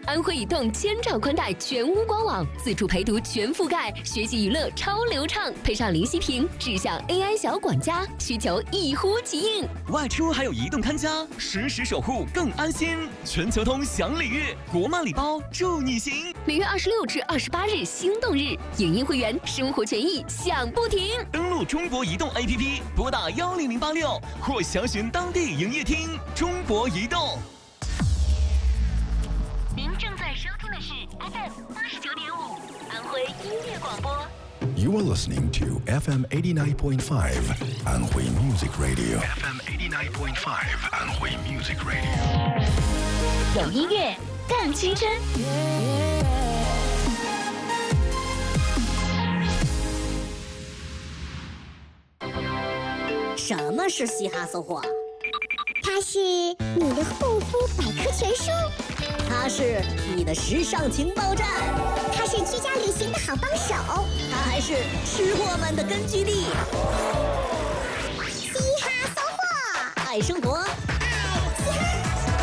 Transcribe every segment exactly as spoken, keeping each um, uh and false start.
安徽移动千兆宽带全屋官网，自助陪读全覆盖，学习娱乐超流畅，配上林息屏智享 A I 小管家，需求一呼即应。 外出还有移动看家，实时守护更安心。全球通享礼遇，国漫礼包助你行。 每月二十六至二十八日心动日，影音会员生活权益享不停。 登录中国移动 A P P， 拨打幺零零八六或详询当地营业厅。中国移动。 您正在收听的是 F M 八十九点五安徽音乐广播。 You are listening to F M eighty-nine point five Anhui Music Radio. F M eighty-nine point five Anhui Music Radio. 有音乐更青春。 什么是嘻哈搜货？ 它是你的护肤百科全书， 它是你的时尚情报站， 它是居家旅行的好帮手， 它还是吃货们的根据地。 嘻哈搜货， 爱生活， 爱嘻哈。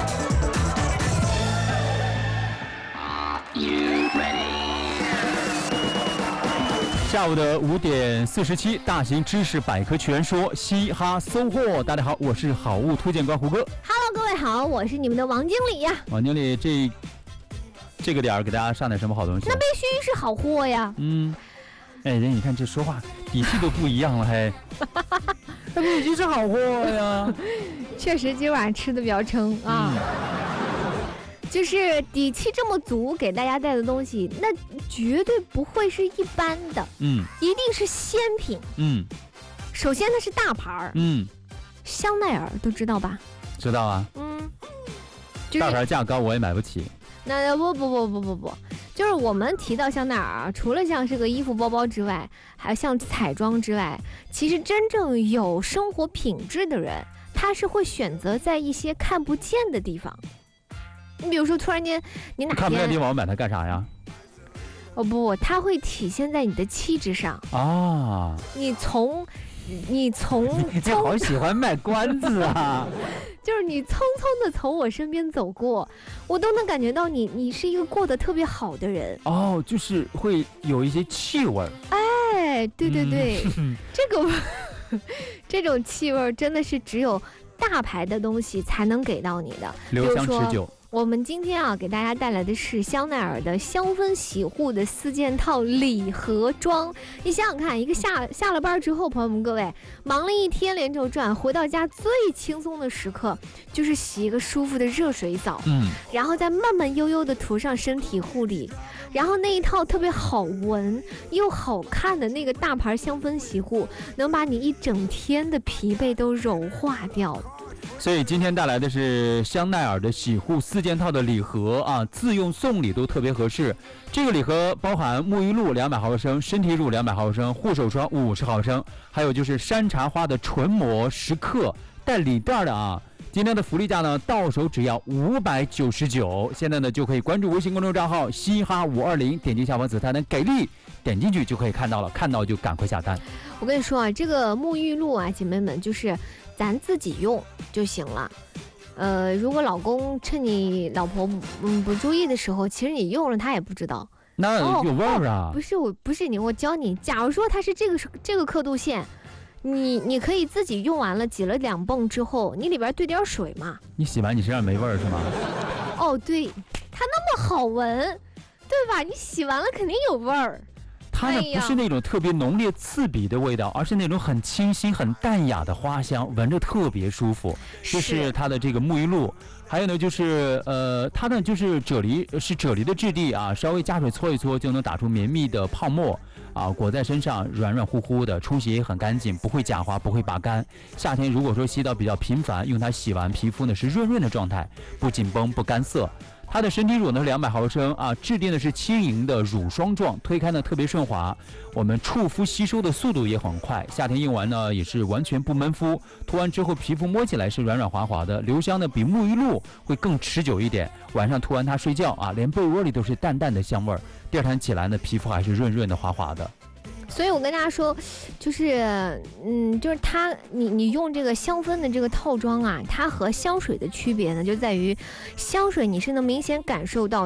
下午的五点四十七，大型知识百科全说嘻哈搜货。大家好，我是好物推荐官胡歌。 Hello， 各位好，我是你们的王经理呀。 王经理，这这个点儿给大家上点什么好东西？ 那必须是好货呀。 嗯，哎，人你看这说话底气都不一样了，还那必须是好货呀。 确实，今晚上吃的比较撑啊。嗯就是底气这么足，给大家带的东西，那绝对不会是一般的， 嗯， 一定是仙品， 嗯。 首先它是大牌儿， 嗯， 香奈儿都知道吧？ 知道啊， 嗯，就是、 大牌价高我也买不起。 那不不不不不不，就是我们提到香奈儿啊，除了像是个衣服包包之外，还有像彩妆之外，其实真正有生活品质的人，他是会选择在一些看不见的地方。你比如说，突然间你哪天看不见的地方，我买它干啥呀？ 哦不，它会体现在你的气质上啊！ 你从，你从， 你好喜欢卖关子啊！ 就是你匆匆的从我身边走过，我都能感觉到你，你是一个过得特别好的人。 哦，就是会有一些气味。 哎，对对对，嗯、这个这种气味真的是只有大牌的东西才能给到你的， 留香持久。 我们今天啊，给大家带来的是香奈儿的香氛洗护的四件套礼盒装。你想想看，一个下下了班之后，朋友们各位忙了一天连轴转，回到家最轻松的时刻就是洗一个舒服的热水澡， 嗯， 然后再慢慢悠悠的涂上身体护理，然后那一套特别好闻又好看的那个大牌香氛洗护，能把你一整天的疲惫都柔化掉。 所以今天带来的是香奈儿的洗护四件套的礼盒啊，自用送礼都特别合适。这个礼盒包含沐浴露两百毫升、身体乳两百毫升、护手霜五十毫升，还有就是山茶花的纯膜十克，带礼袋的啊。今天的福利价呢，到手只要五百九十九。现在呢，就可以关注微信公众账号嘻哈五二零，点击下方紫菜的给力，点进去就可以看到了，看到就赶快下单。 我跟你说啊，这个沐浴露啊，姐妹们就是咱自己用就行了。呃，如果老公趁你老婆不嗯不注意的时候，其实你用了他也不知道。 那有味儿啊、 哦哦？不是我，不是你，我教你。假如说它是这个这个刻度线。你你可以自己用完了挤了两泵之后，你里边兑点水嘛。 你洗完你身上没味儿是吗？ 哦，对，它那么好闻，对吧？你洗完了肯定有味儿。 它呢、哎、不是那种特别浓烈刺鼻的味道，而是那种很清新、很淡雅的花香，闻着特别舒服。这是它的这个沐浴露。还有呢，就是呃，它呢就是啫喱，是啫喱的质地啊，稍微加水搓一搓就能打出绵密的泡沫啊，裹在身上软软乎乎的，冲洗也很干净，不会假滑，不会拔干。夏天如果说洗澡比较频繁，用它洗完皮肤呢是润润的状态，不紧绷不干涩。它的身体乳呢两百毫升啊，质地呢是轻盈的乳霜状，推开呢特别顺滑，我们触肤吸收的速度也很快。夏天用完呢也是完全不闷肤，涂完之后皮肤摸起来是软软滑滑的，留香呢比沐浴露会更持久一点。晚上涂完它睡觉啊，连被窝里都是淡淡的香味儿，第二天起来呢皮肤还是润润的滑滑的。 所以我跟大家说，就是，嗯，就是它，你你用这个香氛的这个套装啊，它和香水的区别呢，就在于香水你是能明显感受到